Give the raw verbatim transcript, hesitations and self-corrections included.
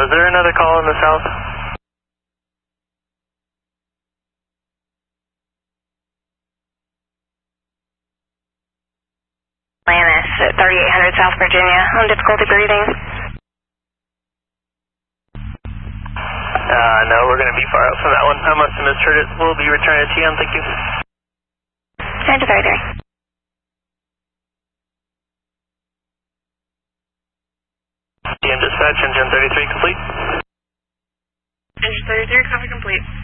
Was there another call in the south? Atlantis at thirty-eight hundred South Virginia on difficulty breathing. Uh, no, we're going to be far out from that one. I must have misheard it. We'll be returning to T M, thank you. Engine thirty-three. T M dispatch, engine thirty-three complete. Engine thirty-three, copy complete.